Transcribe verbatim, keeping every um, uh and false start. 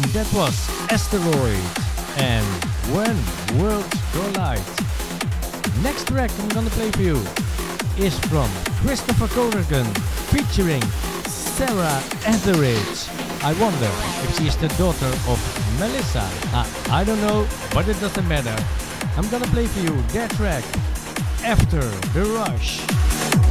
That was Asteroid and When Worlds Collide. Next track I'm gonna play for you is from Christopher Corrigan featuring Sarah Etheridge. I wonder if she is the daughter of Melissa. Uh, I don't know, but it doesn't matter. I'm gonna play for you their track After the Rush.